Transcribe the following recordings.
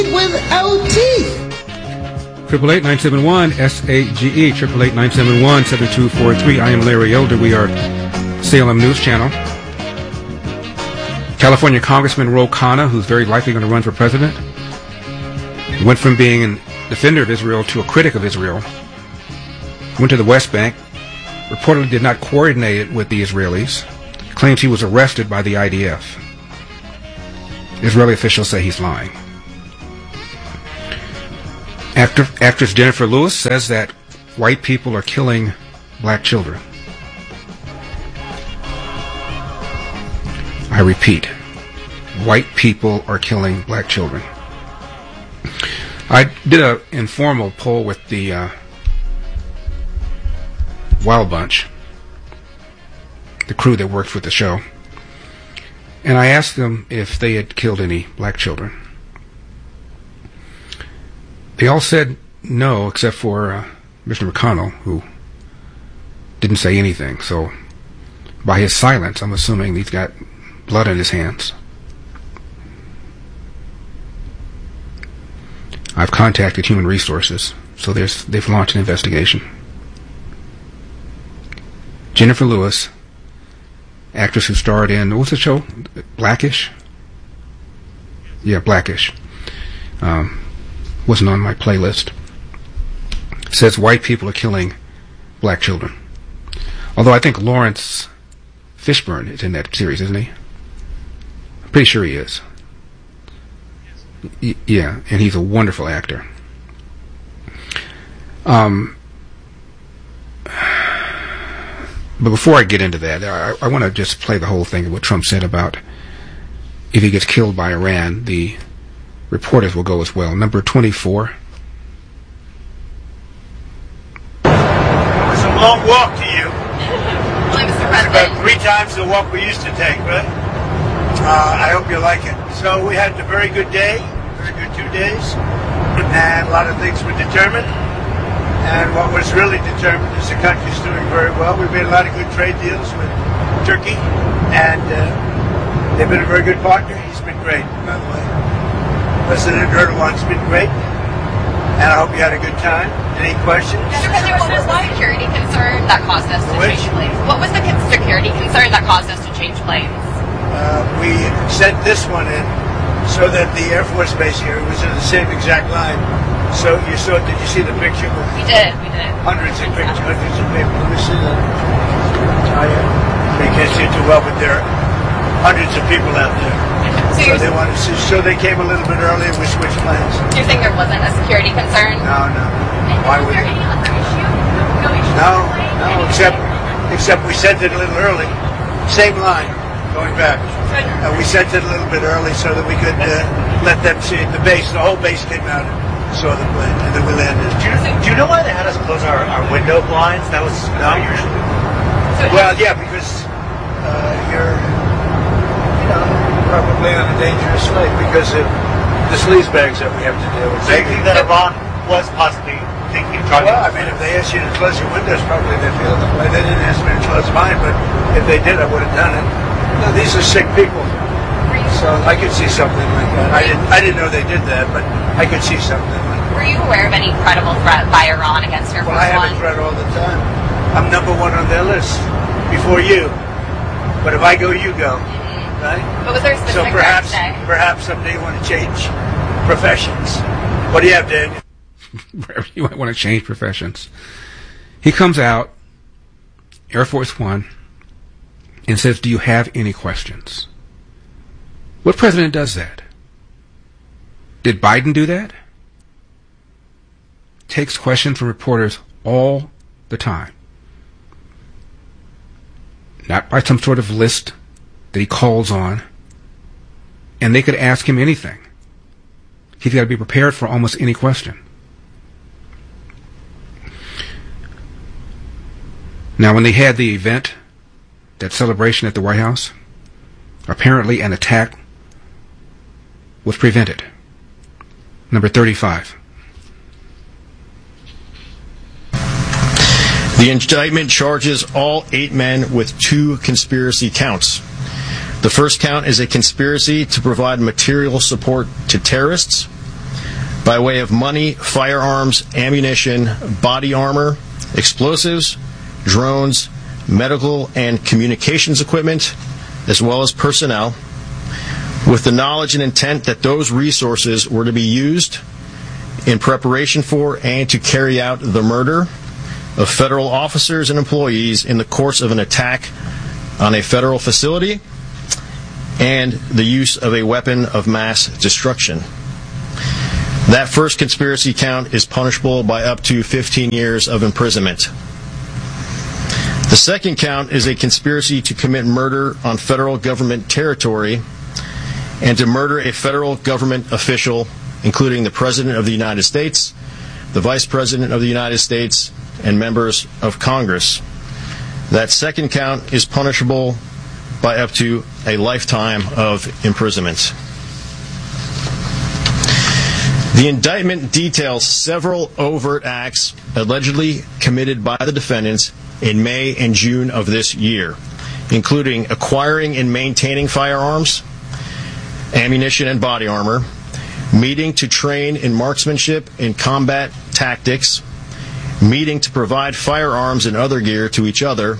without teeth. 888-971-SAGE, 888-971-7243. I am Larry Elder. We are Salem News Channel. California Congressman Ro Khanna, who's very likely going to run for president, went from being a defender of Israel to a critic of Israel, went to the West Bank, reportedly did not coordinate it with the Israelis, claims he was arrested by the IDF. Israeli officials say he's lying. Actress Jennifer Lewis says that white people are killing black children. I repeat, white people are killing black children. I did an informal poll with the Wild Bunch, the crew that worked with the show, and I asked them if they had killed any black children. They all said no, except for Mr. McConnell, who didn't say anything. So, by his silence, I'm assuming he's got blood in his hands. I've contacted Human Resources, so they've launched an investigation. Jennifer Lewis, actress who starred in, what's the show? Blackish? Yeah, Blackish. Wasn't on my playlist. Says white people are killing black children. Although I think Lawrence Fishburne is in that series, isn't he? I'm pretty sure he is. Yeah, and he's a wonderful actor. But before I get into that, I want to just play the whole thing of what Trump said about if he gets killed by Iran, the reporters will go as well. Number 24. It was a long walk to you. Well, Mr. President. About 3 times the walk we used to take, right? I hope you like it. So we had a very good day, very good 2 days, and a lot of things were determined. And what was really determined is the country's doing very well. We've made a lot of good trade deals with Turkey, and they've been a very good partner. He's been great, by the way. President Erdogan's been great, and I hope you had a good time. Any questions? Mr. President, what was the security concern that caused us to change planes? What was the security concern that caused us to change planes? We sent this one in so that the Air Force Base here was in the same exact line. So you saw, did you see the picture? We did. Hundreds of pictures, hundreds of people. Let me see that. They can't see it too well, but there are hundreds of people out there. So they wanted to, so they came a little bit early and we switched plans. You're saying there wasn't a security concern? No. Why would there any other issue? No, except we sent it a little early. Same line, going back. We sent it a little bit early so that we could let them see it. The whole base came out and saw the plane, and then we landed. Do you know why they had us close our window blinds? That was unusual. Well, yeah, because you're probably on a dangerous flight because of the sleazebags that we have to deal with. So you think that Iran was possibly thinking of trying Well, I mean, if they asked you to close your windows, probably they feel that way. They didn't ask me to close mine, but if they did, I would have done it. You know, these are sick people, so I could see something like that. I didn't know they did that, but I could see something like that. Were you aware of any credible threat by Iran against Air Force Well, I have One? a threat all the time. I'm number 1 on their list before you. But if I go, you go. Right? But was there a specific perhaps someday you want to change professions. What do you have, Dan? You might want to change professions. He comes out, Air Force One, and says, do you have any questions? What president does that? Did Biden do that? Takes questions from reporters all the time. Not by some sort of list that he calls on. And they could ask him anything. He's got to be prepared for almost any question. Now, when they had the event, that celebration at the White House, apparently an attack was prevented. Number 35. The indictment charges all 8 men with 2 conspiracy counts. The first count is a conspiracy to provide material support to terrorists. by way of money, firearms, ammunition, body armor, explosives, drones, medical and communications equipment, as well as personnel, with the knowledge and intent that those resources were to be used in preparation for and to carry out the murder of federal officers and employees in the course of an attack on a federal facility and the use of a weapon of mass destruction. That first conspiracy count is punishable by up to 15 years of imprisonment. The second count is a conspiracy to commit murder on federal government territory and to murder a federal government official, including the President of the United States, the Vice President of the United States, and members of Congress. That second count is punishable by up to a lifetime of imprisonment. The indictment details several overt acts allegedly committed by the defendants in May and June of this year, including acquiring and maintaining firearms, ammunition and body armor, meeting to train in marksmanship and combat tactics, meeting to provide firearms and other gear to each other,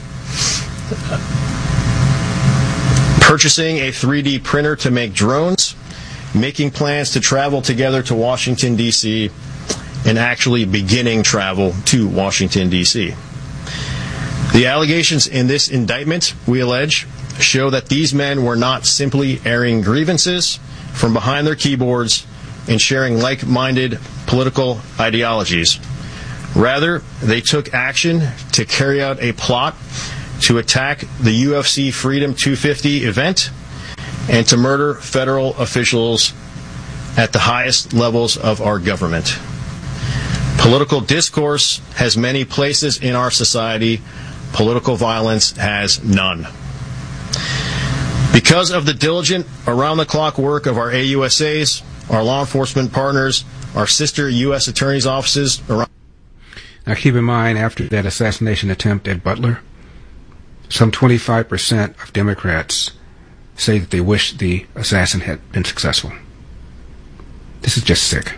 purchasing a 3D printer to make drones, making plans to travel together to Washington, D.C., and actually beginning travel to Washington, D.C. The allegations in this indictment, we allege, show that these men were not simply airing grievances from behind their keyboards and sharing like-minded political ideologies. Rather, they took action to carry out a plot to attack the UFC Freedom 250 event and to murder federal officials at the highest levels of our government. Political discourse has many places in our society. Political violence has none. Because of the diligent, around-the-clock work of our AUSAs, our law enforcement partners, our sister U.S. attorneys' offices around... Now keep in mind, after that assassination attempt at Butler, some 25% of Democrats say that they wish the assassin had been successful. This is just sick.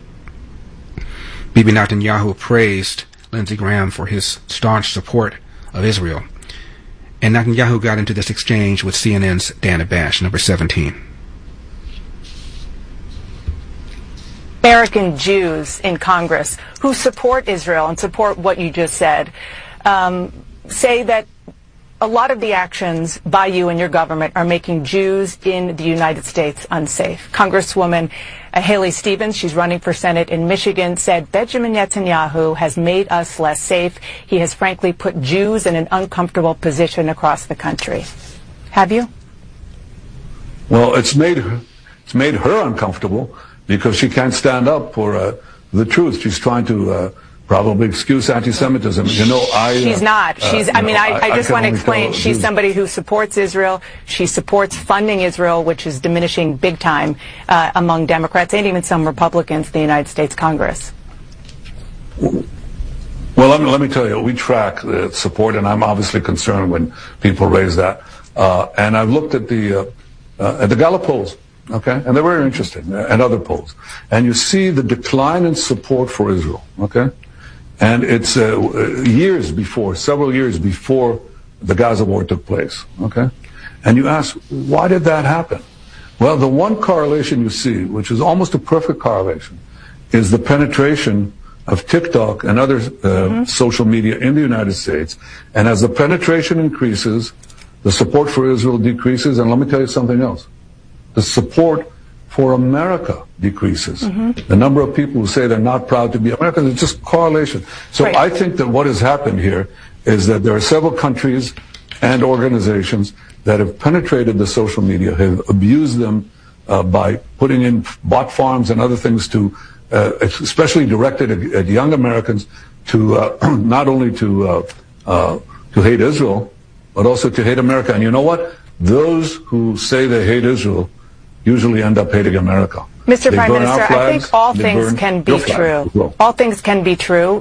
Bibi Netanyahu praised Lindsey Graham for his staunch support of Israel. And Netanyahu got into this exchange with CNN's Dana Bash, number 17. American Jews in Congress who support Israel and support what you just said say that a lot of the actions by you and your government are making Jews in the United States unsafe. Congresswoman Haley Stevens, she's running for Senate in Michigan, said Benjamin Netanyahu has made us less safe. He has frankly put Jews in an uncomfortable position across the country. Have you? Well, it's made her uncomfortable because she can't stand up for the truth. She's trying to probably excuse anti-Semitism. You know, she's not. I just want to explain. She's somebody who supports Israel. She supports funding Israel, which is diminishing big time among Democrats and even some Republicans in the United States Congress. Well, let me tell you, we track the support, and I'm obviously concerned when people raise that. And I've looked at the Gallup polls, okay, and they're very interesting, and other polls. And you see the decline in support for Israel, okay? And it's several years before the Gaza war took place, okay? And you ask, why did that happen? Well, the one correlation you see, which is almost a perfect correlation, is the penetration of TikTok and other social media in the United States. And as the penetration increases, the support for Israel decreases. And let me tell you something else. The support for America decreases. The number of people who say they're not proud to be Americans, it's just correlation. So right. I think that what has happened here is that there are several countries and organizations that have penetrated the social media, have abused them by putting in bot farms and other things to, especially directed at young Americans, to not only to hate Israel, but also to hate America. And you know what? Those who say they hate Israel usually end up hating America. Mr. Prime Minister, I think all things can be true. Well. All things can be true.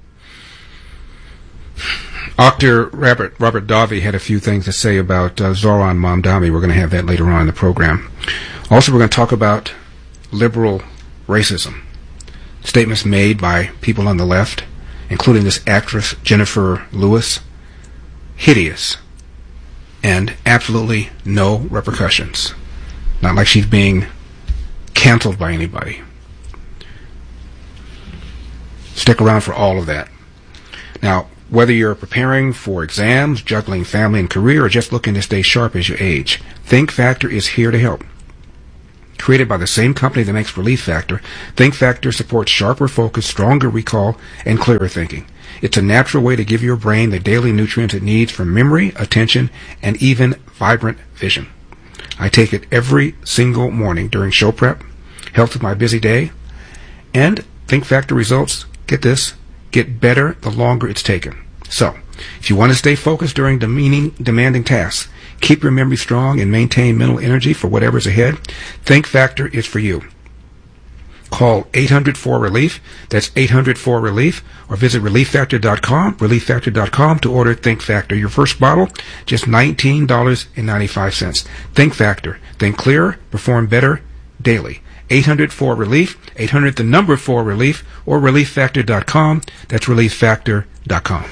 Dr. Robert Davi had a few things to say about Zohran Mamdani. We're going to have that later on in the program. Also, we're going to talk about liberal racism. Statements made by people on the left, including this actress Jennifer Lewis, hideous, and absolutely no repercussions. Not like she's being canceled by anybody. Stick around for all of that. Now, whether you're preparing for exams, juggling family and career, or just looking to stay sharp as you age, Think Factor is here to help. Created by the same company that makes Relief Factor, Think Factor supports sharper focus, stronger recall, and clearer thinking. It's a natural way to give your brain the daily nutrients it needs for memory, attention, and even vibrant vision. I take it every single morning during show prep, helps with my busy day, and Think Factor results, get this, get better the longer it's taken. So, if you want to stay focused during demanding tasks, keep your memory strong, and maintain mental energy for whatever's ahead, Think Factor is for you. Call 800-4RELIEF, that's 800-4RELIEF, or visit relieffactor.com to order Think Factor. Your first bottle, just $19.95. Think Factor. Think clearer, perform better daily. 800-4RELIEF, 800-4RELIEF, or relieffactor.com. That's relieffactor.com.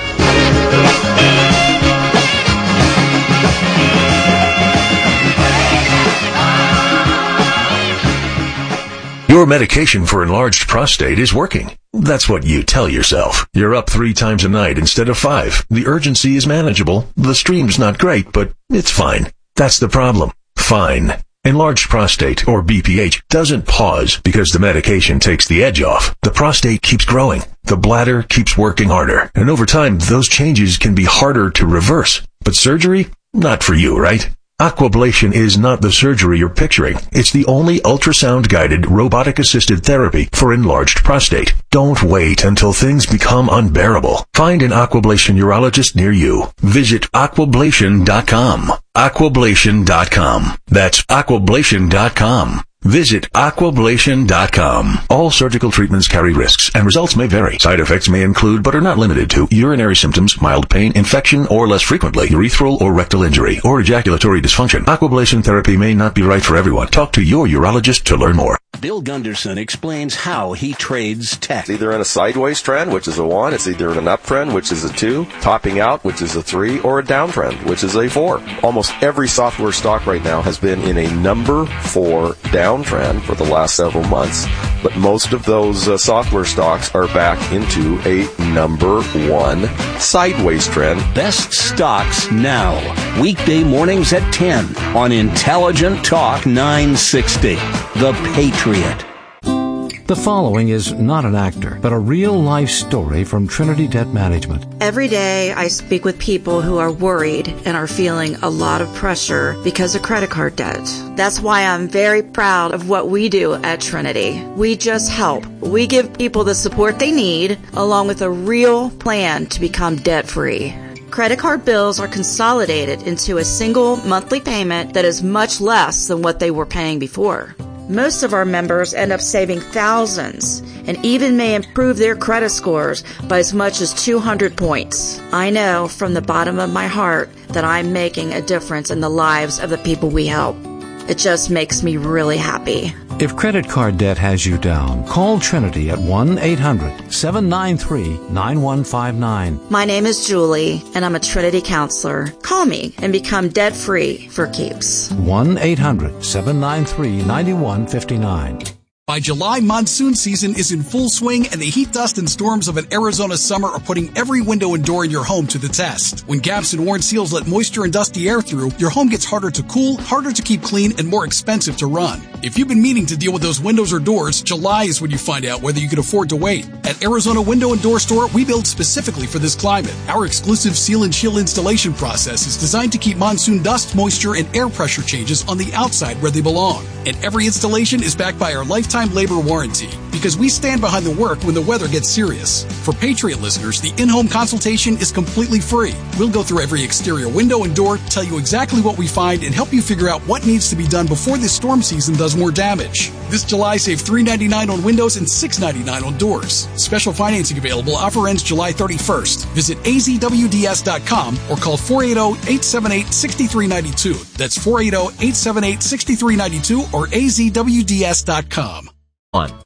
Your medication for enlarged prostate is working. That's what you tell yourself. You're up 3 times a night instead of 5. The urgency is manageable. The stream's not great, but it's fine. That's the problem. Fine. Enlarged prostate, or BPH, doesn't pause because the medication takes the edge off. The prostate keeps growing. The bladder keeps working harder. And over time, those changes can be harder to reverse. But surgery? Not for you, right? Aquablation is not the surgery you're picturing. It's the only ultrasound-guided, robotic-assisted therapy for enlarged prostate. Don't wait until things become unbearable. Find an Aquablation urologist near you. Visit aquablation.com. Aquablation.com. That's aquablation.com. Visit aquablation.com. All surgical treatments carry risks, and results may vary. Side effects may include, but are not limited to, urinary symptoms, mild pain, infection, or less frequently, urethral or rectal injury, or ejaculatory dysfunction. Aquablation therapy may not be right for everyone. Talk to your urologist to learn more. Bill Gunderson explains how he trades tech. It's either in a sideways trend, which is a 1. It's either in an uptrend, which is a 2. Topping out, which is a 3. Or a downtrend, which is a 4. Almost every software stock right now has been in a number 4 downtrend for the last several months. But most of those software stocks are back into a number 1 sideways trend. Best stocks now. Weekday mornings at 10 on Intelligent Talk 960. The Patriot. The following is not an actor, but a real-life story from Trinity Debt Management. Every day I speak with people who are worried and are feeling a lot of pressure because of credit card debt. That's why I'm very proud of what we do at Trinity. We just help. We give people the support they need, along with a real plan to become debt-free. Credit card bills are consolidated into a single monthly payment that is much less than what they were paying before. Most of our members end up saving thousands and even may improve their credit scores by as much as 200 points. I know from the bottom of my heart that I'm making a difference in the lives of the people we help. It just makes me really happy. If credit card debt has you down, call Trinity at 1-800-793-9159. My name is Julie, and I'm a Trinity counselor. Call me and become debt-free for keeps. 1-800-793-9159. By July, monsoon season is in full swing, and the heat, dust, and storms of an Arizona summer are putting every window and door in your home to the test. When gaps and worn seals let moisture and dusty air through, your home gets harder to cool, harder to keep clean, and more expensive to run. If you've been meaning to deal with those windows or doors, July is when you find out whether you can afford to wait. At Arizona Window and Door Store, we build specifically for this climate. Our exclusive seal and chill installation process is designed to keep monsoon dust, moisture, and air pressure changes on the outside where they belong. And every installation is backed by our lifetime labor warranty, because we stand behind the work when the weather gets serious. For Patriot listeners, the in-home consultation is completely free. We'll go through every exterior window and door, tell you exactly what we find, and help you figure out what needs to be done before this storm season does more damage. This July, save $3.99 on windows and $6.99 on doors. Special financing available. Offer ends July 31st. Visit azwds.com or call 480-878-6392. That's 480-878-6392 or azwds.com. on.